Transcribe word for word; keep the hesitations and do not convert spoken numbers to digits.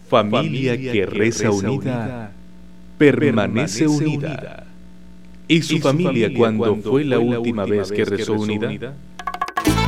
Familia que reza unida, permanece unida. ¿Y su familia cuándo fue la última vez que rezó unida?